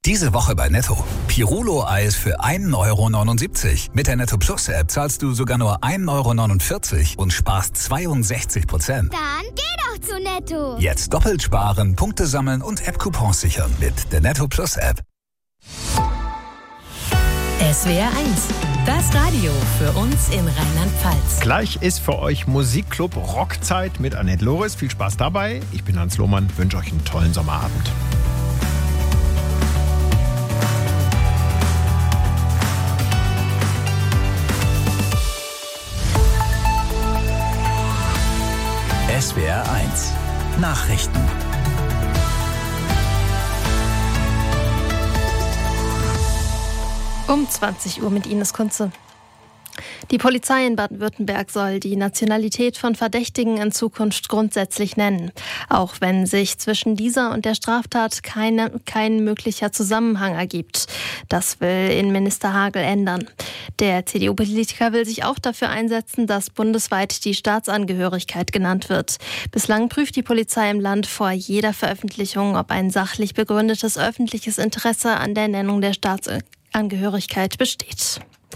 Diese Woche bei Netto. Pirulo-Eis für 1,79 €. Mit der Netto Plus App zahlst du sogar nur 1,49 € und sparst 62%. Dann geh doch zu Netto. Jetzt doppelt sparen, Punkte sammeln und App-Coupons sichern mit der Netto Plus App. SWR 1, das Radio für uns in Rheinland-Pfalz. Gleich ist für euch Musikclub Rockzeit mit Annette Loris. Viel Spaß dabei. Ich bin Hans Lohmann, wünsche euch einen tollen Sommerabend. SWR 1 Nachrichten. Um 20 Uhr mit Ines Kunze. Die Polizei in Baden-Württemberg soll die Nationalität von Verdächtigen in Zukunft grundsätzlich nennen, auch wenn sich zwischen dieser und der Straftat kein möglicher Zusammenhang ergibt. Das will Innenminister Hagel ändern. Der CDU-Politiker will sich auch dafür einsetzen, dass bundesweit die Staatsangehörigkeit genannt wird. Bislang prüft die Polizei im Land vor jeder Veröffentlichung, ob ein sachlich begründetes öffentliches Interesse an der Nennung der Staatsangehörigkeit besteht.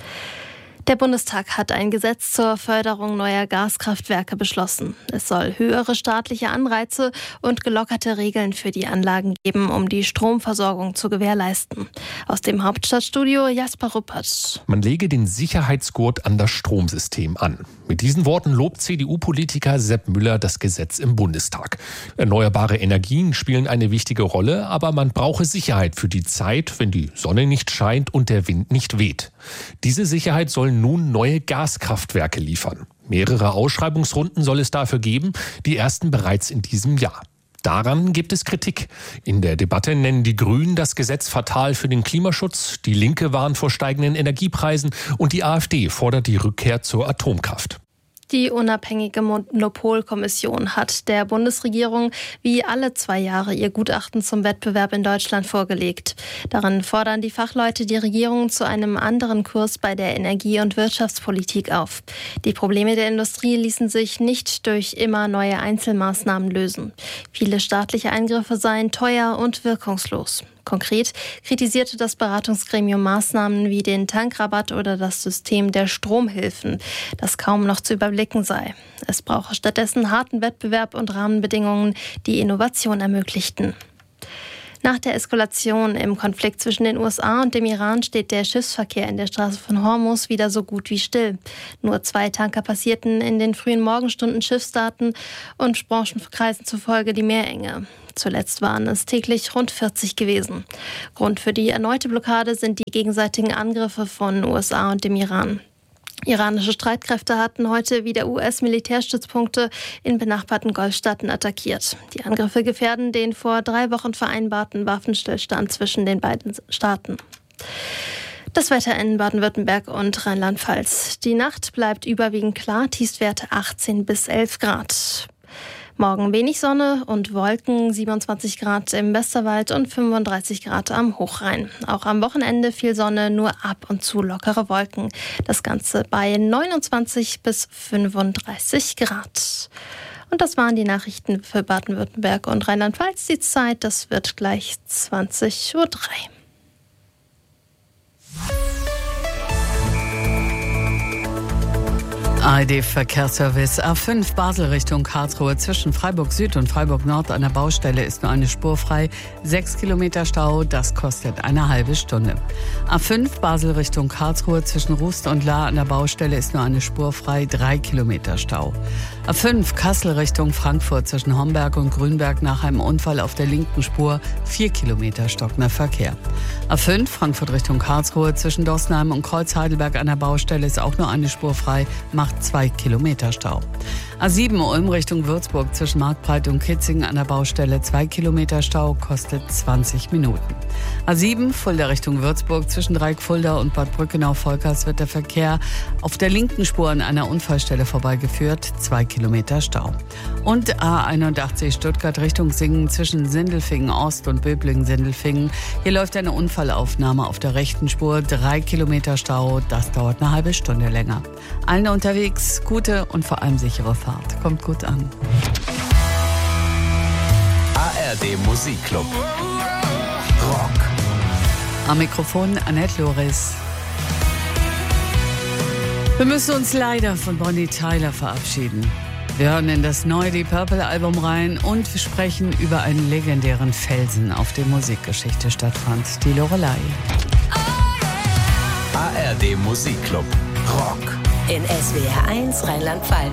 Der Bundestag hat ein Gesetz zur Förderung neuer Gaskraftwerke beschlossen. Es soll höhere staatliche Anreize und gelockerte Regeln für die Anlagen geben, um die Stromversorgung zu gewährleisten. Aus dem Hauptstadtstudio Jasper Ruppert. Man lege den Sicherheitsgurt an das Stromsystem an. Mit diesen Worten lobt CDU-Politiker Sepp Müller das Gesetz im Bundestag. Erneuerbare Energien spielen eine wichtige Rolle, aber man brauche Sicherheit für die Zeit, wenn die Sonne nicht scheint und der Wind nicht weht. Diese Sicherheit sollen nun neue Gaskraftwerke liefern. Mehrere Ausschreibungsrunden soll es dafür geben, die ersten bereits in diesem Jahr. Daran gibt es Kritik. In der Debatte nennen die Grünen das Gesetz fatal für den Klimaschutz, die Linke warnt vor steigenden Energiepreisen und die AfD fordert die Rückkehr zur Atomkraft. Die unabhängige Monopolkommission hat der Bundesregierung wie alle 2 Jahre ihr Gutachten zum Wettbewerb in Deutschland vorgelegt. Darin fordern die Fachleute die Regierung zu einem anderen Kurs bei der Energie- und Wirtschaftspolitik auf. Die Probleme der Industrie ließen sich nicht durch immer neue Einzelmaßnahmen lösen. Viele staatliche Eingriffe seien teuer und wirkungslos. Konkret kritisierte das Beratungsgremium Maßnahmen wie den Tankrabatt oder das System der Stromhilfen, das kaum noch zu überblicken sei. Es brauche stattdessen harten Wettbewerb und Rahmenbedingungen, die Innovation ermöglichten. Nach der Eskalation im Konflikt zwischen den USA und dem Iran steht der Schiffsverkehr in der Straße von Hormuz wieder so gut wie still. Nur 2 Tanker passierten in den frühen Morgenstunden Schiffsdaten und Branchenkreisen zufolge die Meerenge. Zuletzt waren es täglich rund 40 gewesen. Grund für die erneute Blockade sind die gegenseitigen Angriffe von USA und dem Iran. Iranische Streitkräfte hatten heute wieder US-Militärstützpunkte in benachbarten Golfstaaten attackiert. Die Angriffe gefährden den vor 3 Wochen vereinbarten Waffenstillstand zwischen den beiden Staaten. Das Wetter in Baden-Württemberg und Rheinland-Pfalz. Die Nacht bleibt überwiegend klar, Tiefstwerte 18 bis 11 Grad. Morgen wenig Sonne und Wolken, 27 Grad im Westerwald und 35 Grad am Hochrhein. Auch am Wochenende viel Sonne, nur ab und zu lockere Wolken. Das Ganze bei 29 bis 35 Grad. Und das waren die Nachrichten für Baden-Württemberg und Rheinland-Pfalz. Die Zeit, das wird gleich 20:03 Uhr. ARD-Verkehrsservice A5 Basel Richtung Karlsruhe zwischen Freiburg Süd und Freiburg Nord an der Baustelle ist nur eine Spur frei. 6 Kilometer Stau, das kostet eine halbe Stunde. A5 Basel Richtung Karlsruhe zwischen Rust und Lahr an der Baustelle ist nur eine Spur frei. 3 Kilometer Stau. A5 Kassel Richtung Frankfurt zwischen Homberg und Grünberg nach einem Unfall auf der linken Spur. 4 Kilometer stockender Verkehr. A5 Frankfurt Richtung Karlsruhe zwischen Dossenheim und Kreuz-Heidelberg an der Baustelle ist auch nur eine Spur frei. Macht 2 Kilometer Stau. A7 Ulm Richtung Würzburg zwischen Marktbreit und Kitzingen an der Baustelle 2 Kilometer Stau, kostet 20 Minuten. A7 Fulda Richtung Würzburg zwischen Dreieck-Fulda und Bad Brückenau-Volkers wird der Verkehr auf der linken Spur an einer Unfallstelle vorbeigeführt, 2 Kilometer Stau. Und A81 Stuttgart Richtung Singen zwischen Sindelfingen Ost und Böblingen-Sindelfingen. Hier läuft eine Unfallaufnahme auf der rechten Spur, 3 Kilometer Stau, das dauert eine halbe Stunde länger. Allen unterwegs gute und vor allem sichere Fahrt. Kommt gut an. ARD Musikclub. Rock. Am Mikrofon Annette Loris. Wir müssen uns leider von Bonnie Tyler verabschieden. Wir hören in das neue Deep Purple Album rein und wir sprechen über einen legendären Felsen, auf dem Musikgeschichte stattfand, die Loreley. ARD Musikclub Rock. In SWR 1 Rheinland-Pfalz.